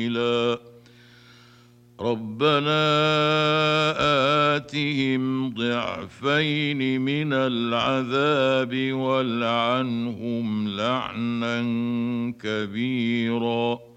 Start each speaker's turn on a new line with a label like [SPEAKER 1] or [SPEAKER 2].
[SPEAKER 1] ربنا آتهم ضعفين من العذاب والعنهم لعنا كبيرا.